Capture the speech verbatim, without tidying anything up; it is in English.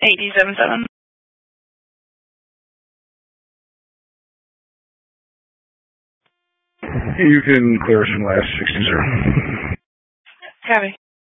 eight D seven seven. You can clear us from last sixty zero. Copy.